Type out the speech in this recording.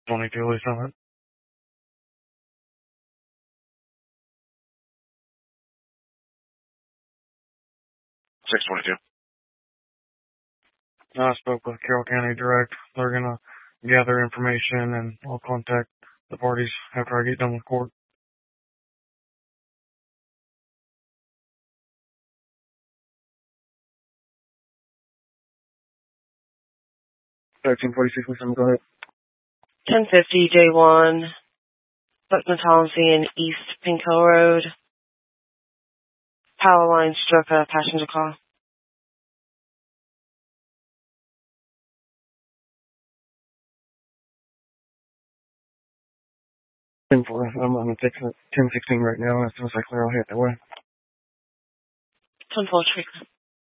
22 Lee Summit. 622. I spoke with Carroll County Direct. They're going to gather information, and I'll contact the parties after I get done with court. 1346 Lee Summit, go ahead. 1050 J1, Bucknell-Tollencey and East Pinko Road. Power line struck a passenger car. 10-4. I'm on the 1016 right now. As soon as I clear, I'll head that way. 10-4 treatment.